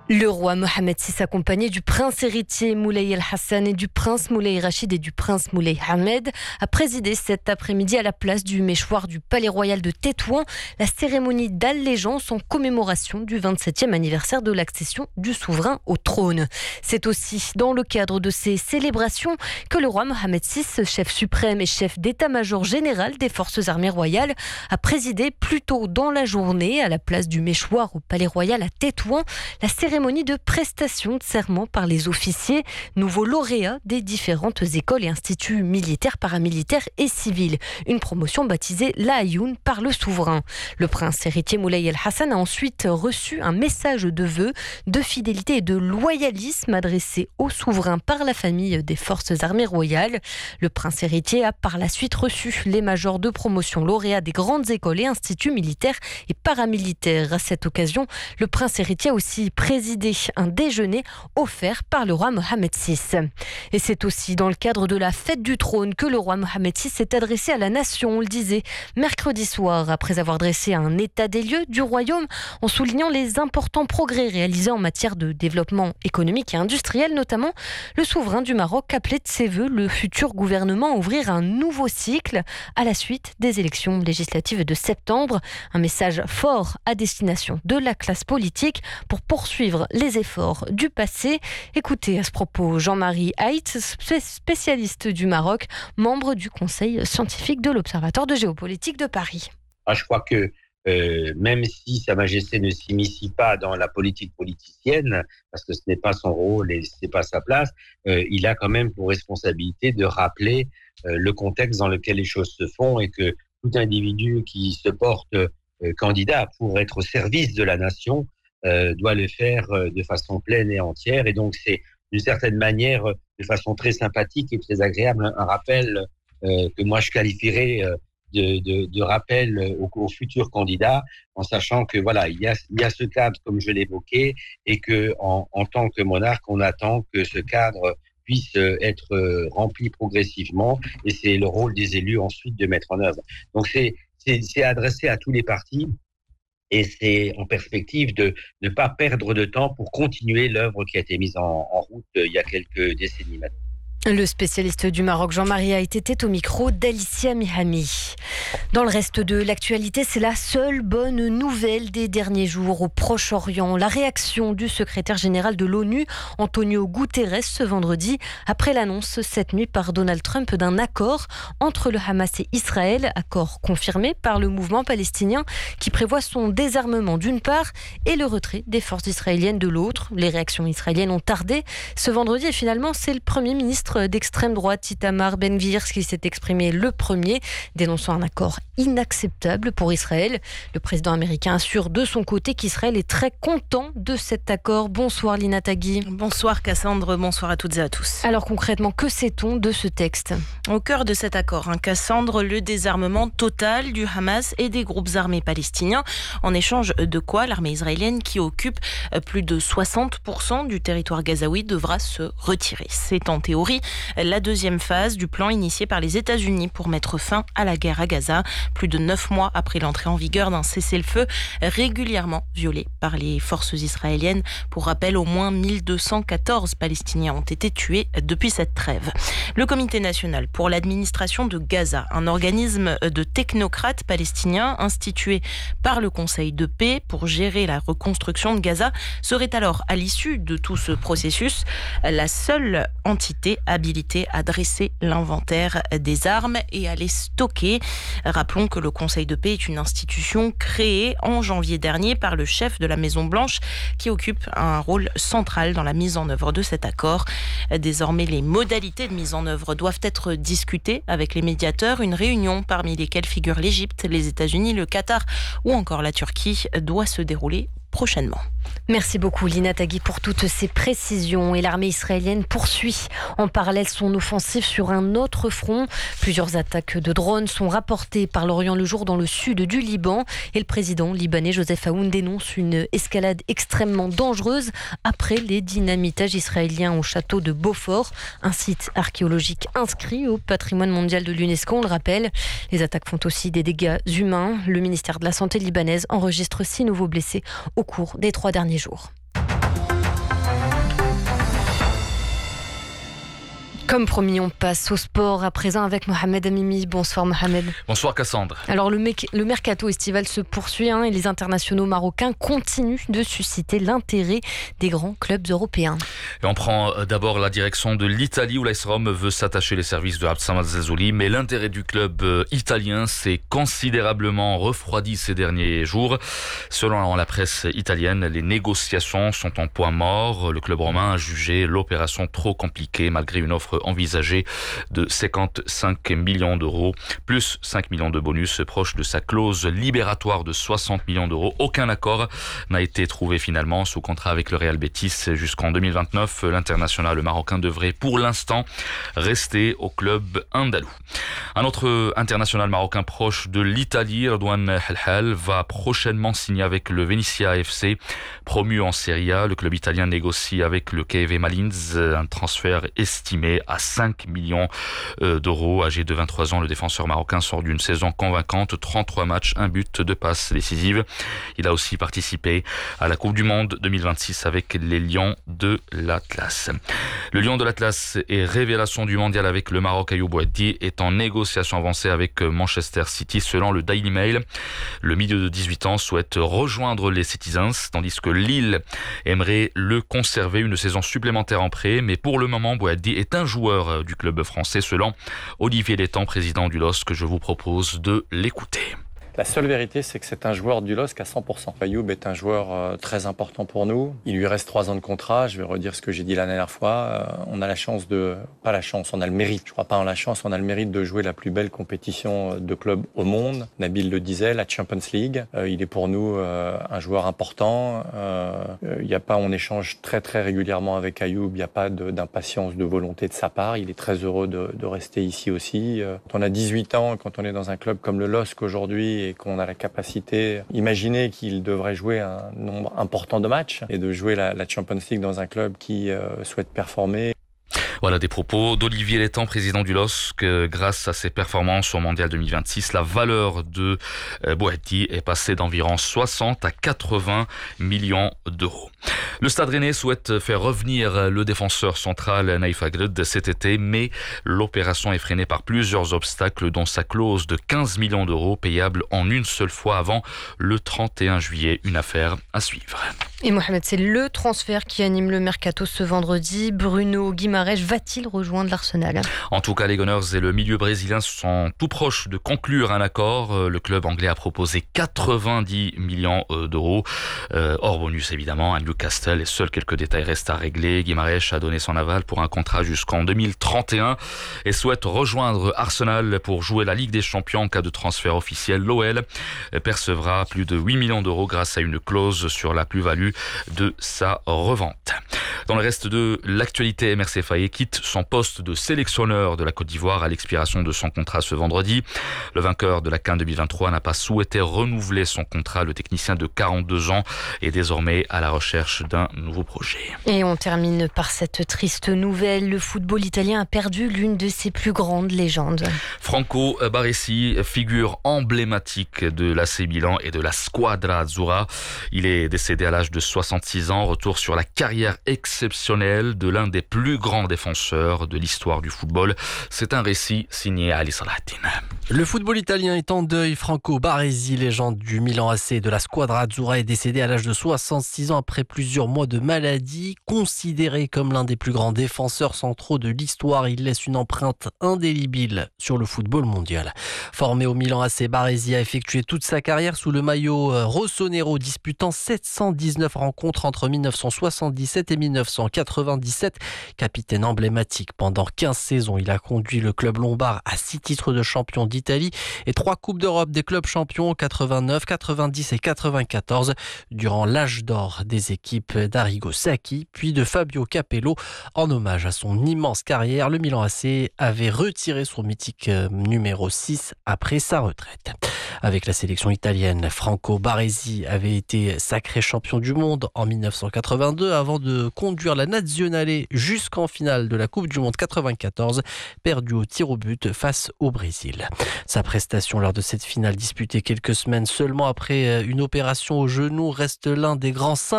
Le roi Mohammed VI, accompagné du prince héritier Moulay El-Hassan et du prince Moulay Rachid et du prince Moulay Ahmed, a présidé cet après-midi à la place du Méchoir du Palais Royal de Tétouan la cérémonie d'allégeance en commémoration du 27e anniversaire de l'accession du souverain au trône. C'est aussi dans le cadre de ces célébrations que le roi Mohammed VI, chef suprême et chef d'état-major général des forces armées royales, a présidé plus tôt dans la journée à la place du Méchoir au Palais Royal à Tétouan la cérémonie de prestation de serment par les officiers, nouveaux lauréats des différentes écoles et instituts militaires, paramilitaires et civils. Une promotion baptisée l'Ayoun par le souverain. Le prince héritier Moulay El-Hassan a ensuite reçu un message de vœux, de fidélité et de loyalisme adressé au souverain par la famille des forces armées royales. Le prince héritier a par la suite reçu les majors de promotion lauréats des grandes écoles et instituts militaires et paramilitaires. À cette occasion, le prince héritier a aussi présidé un déjeuner offert par le roi Mohammed VI. Et c'est aussi dans le cadre de la fête du trône que le roi Mohammed VI s'est adressé à la nation, on le disait, mercredi soir, après avoir dressé un état des lieux du royaume en soulignant les importants progrès réalisés en matière de développement économique et industriel notamment. Le souverain du Maroc appelait de ses vœux le futur gouvernement à ouvrir un nouveau cycle à la suite des élections législatives de septembre. Un message fort à destination de la classe politique pour poursuivre les efforts du passé. Écoutez à ce propos Jean-Marie Haït, spécialiste du Maroc, membre du conseil scientifique de l'Observatoire de géopolitique de Paris. Je crois que même si Sa Majesté ne s'immisce pas dans la politique politicienne, parce que ce n'est pas son rôle et ce n'est pas sa place, il a quand même pour responsabilité de rappeler le contexte dans lequel les choses se font et que tout individu qui se porte candidat pour être au service de la nation doit le faire de façon pleine et entière. Et donc, c'est d'une certaine manière, de façon très sympathique et très agréable, un rappel que moi je qualifierais de rappel aux futurs candidats, en sachant que voilà, il y a ce cadre, comme je l'évoquais, et que en tant que monarque, on attend que ce cadre puisse être rempli progressivement, et c'est le rôle des élus ensuite de mettre en œuvre. Donc, c'est adressé à tous les partis. Et c'est en perspective de ne pas perdre de temps pour continuer l'œuvre qui a été mise en route il y a quelques décennies maintenant. Le spécialiste du Maroc, Jean-Marie Haït, était au micro d'Alicia Mihami. Dans le reste de l'actualité, c'est la seule bonne nouvelle des derniers jours au Proche-Orient. La réaction du secrétaire général de l'ONU, Antonio Guterres, ce vendredi, après l'annonce cette nuit par Donald Trump d'un accord entre le Hamas et Israël, accord confirmé par le mouvement palestinien qui prévoit son désarmement d'une part et le retrait des forces israéliennes de l'autre. Les réactions israéliennes ont tardé ce vendredi et finalement, c'est le Premier ministre d'extrême droite Itamar Ben-Gvir qui s'est exprimé le premier, dénonçant un accord inacceptable pour Israël. Le président américain assure de son côté qu'Israël est très content de cet accord. Bonsoir Lina Tagui. Bonsoir Cassandre, bonsoir à toutes et à tous. Alors concrètement, que sait-on de ce texte ? Au cœur de cet accord, Cassandre, le désarmement total du Hamas et des groupes armés palestiniens, en échange de quoi l'armée israélienne, qui occupe plus de 60% du territoire gazaoui, devra se retirer. C'est en théorie la deuxième phase du plan initié par les États-Unis pour mettre fin à la guerre à Gaza, plus de 9 mois après l'entrée en vigueur d'un cessez-le-feu régulièrement violé par les forces israéliennes. Pour rappel, au moins 1214 Palestiniens ont été tués depuis cette trêve. Le Comité national pour l'administration de Gaza, un organisme de technocrates palestiniens institué par le Conseil de paix pour gérer la reconstruction de Gaza, serait alors, à l'issue de tout ce processus, la seule entité habilité à dresser l'inventaire des armes et à les stocker. Rappelons que le Conseil de paix est une institution créée en janvier dernier par le chef de la Maison-Blanche qui occupe un rôle central dans la mise en œuvre de cet accord. Désormais, les modalités de mise en œuvre doivent être discutées avec les médiateurs. Une réunion parmi lesquelles figurent l'Égypte, les États-Unis, le Qatar ou encore la Turquie doit se dérouler prochainement. Merci beaucoup Lina Tagui pour toutes ces précisions. Et l'armée israélienne poursuit en parallèle son offensive sur un autre front. Plusieurs attaques de drones sont rapportées par l'Orient le jour dans le sud du Liban. Et le président libanais Joseph Aoun dénonce une escalade extrêmement dangereuse après les dynamitages israéliens au château de Beaufort, un site archéologique inscrit au patrimoine mondial de l'UNESCO, on le rappelle. Les attaques font aussi des dégâts humains. Le ministère de la Santé libanaise enregistre 6 nouveaux blessés au cours des 3 derniers jours. Comme promis, on passe au sport à présent avec Mohamed Amimi. Bonsoir Mohamed. Bonsoir Cassandre. Alors le mercato estival se poursuit et les internationaux marocains continuent de susciter l'intérêt des grands clubs européens. Et on prend d'abord la direction de l'Italie où l'AS Rome veut s'attacher les services de Abdsamad Zazzouli, mais l'intérêt du club italien s'est considérablement refroidi ces derniers jours. Selon la presse italienne, les négociations sont en point mort. Le club romain a jugé l'opération trop compliquée malgré une offre envisagée de 55 millions d'euros, plus 5 millions de bonus proche de sa clause libératoire de 60 millions d'euros. Aucun accord n'a été trouvé finalement sous contrat avec le Real Betis jusqu'en 2029. L'international marocain devrait pour l'instant rester au club andalou. Un autre international marocain proche de l'Italie, Redouane Helhel, va prochainement signer avec le Venezia FC, promu en Serie A. Le club italien négocie avec le KV Malines un transfert estimé à 5 millions d'euros. Âgé de 23 ans, le défenseur marocain sort d'une saison convaincante, 33 matchs, un but, 2 passes décisives. Il a aussi participé à la Coupe du Monde 2026 avec les Lions de l'Atlas. Le Lion de l'Atlas est révélation du mondial avec le Maroc. Ayoub Bouaddi est en négociation avancée avec Manchester City selon le Daily Mail. Le milieu de 18 ans souhaite rejoindre les Citizens tandis que Lille aimerait le conserver une saison supplémentaire en prêt. Mais pour le moment, Bouaddi est un joueur du club français selon Olivier Létang, président du LOSC. Je vous propose de l'écouter. La seule vérité, c'est que c'est un joueur du LOSC à 100%. Ayoub est un joueur très important pour nous. Il lui reste 3 ans de contrat. Je vais redire ce que j'ai dit la dernière fois. On a la chance pas la chance, on a le mérite. Je crois pas en la chance, on a le mérite de jouer la plus belle compétition de club au monde. Nabil le disait, la Champions League. Il est pour nous un joueur important. On échange très très régulièrement avec Ayoub. Il n'y a pas d'impatience, de volonté de sa part. Il est très heureux de rester ici aussi. Quand on a 18 ans, quand on est dans un club comme le LOSC aujourd'hui, et qu'on a la capacité, imaginez qu'il devrait jouer un nombre important de matchs et de jouer la Champions League dans un club qui souhaite performer. Voilà des propos d'Olivier Létang, président du LOSC. Grâce à ses performances au Mondial 2026, la valeur de Bouaddi est passée d'environ 60 à 80 millions d'euros. Le Stade Rennais souhaite faire revenir le défenseur central Naïf Aguerd cet été, mais l'opération est freinée par plusieurs obstacles, dont sa clause de 15 millions d'euros payable en une seule fois avant le 31 juillet. Une affaire à suivre. Et Mohamed, c'est le transfert qui anime le mercato ce vendredi. Bruno Guimaraes va-t-il rejoindre l'Arsenal ? En tout cas, les Gunners et le milieu brésilien sont tout proches de conclure un accord. Le club anglais a proposé 90 millions d'euros, hors bonus évidemment, à Newcastle, et seuls quelques détails restent à régler. Guimaraes a donné son aval pour un contrat jusqu'en 2031 et souhaite rejoindre Arsenal pour jouer la Ligue des Champions en cas de transfert officiel. L'OL percevra plus de 8 millions d'euros grâce à une clause sur la plus-value de sa revente. Dans le reste de l'actualité, MRC Faye quitte son poste de sélectionneur de la Côte d'Ivoire à l'expiration de son contrat ce vendredi. Le vainqueur de la CAN 2023 n'a pas souhaité renouveler son contrat. Le technicien de 42 ans est désormais à la recherche d'un nouveau projet. Et on termine par cette triste nouvelle. Le football italien a perdu l'une de ses plus grandes légendes. Franco Baresi, figure emblématique de l'AC Milan et de la Squadra Azzurra. Il est décédé à l'âge de 66 ans. Retour sur la carrière exceptionnelle de l'un des plus grands défenseurs de l'histoire du football. C'est un récit signé Ali Salahatin. Le football italien est en deuil. Franco Baresi, légende du Milan AC et de la Squadra Azzurra, est décédé à l'âge de 66 ans après plusieurs mois de maladie. Considéré comme l'un des plus grands défenseurs centraux de l'histoire, il laisse une empreinte indélébile sur le football mondial. Formé au Milan AC, Baresi a effectué toute sa carrière sous le maillot rossonero, disputant 719 rencontres entre 1977 et 1997. Capitaine emblématique pendant 15 saisons, il a conduit le club lombard à 6 titres de champion d'Italie et 3 coupes d'Europe des clubs champions 89, 90 et 94 durant l'âge d'or des équipes d'Arrigo Sacchi puis de Fabio Capello. En hommage à son immense carrière, le Milan AC avait retiré son mythique numéro 6 après sa retraite. Avec la sélection italienne, Franco Baresi avait été sacré champion du monde en 1982 avant de conduire la Nazionale jusqu'en finale de la Coupe du Monde 94, perdue au tir au but face au Brésil. Sa prestation lors de cette finale disputée quelques semaines seulement après une opération au genou reste l'un des grands 5